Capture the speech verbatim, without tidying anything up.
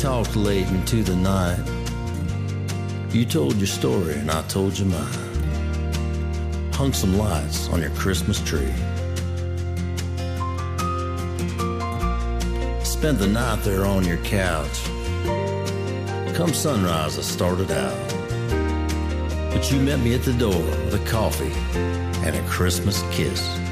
talked late into the night. You told your story and I told you mine. Hung some lights on your Christmas tree. Spent the night there on your couch. Come sunrise, I started out. But you met me at the door with a coffee and a Christmas kiss.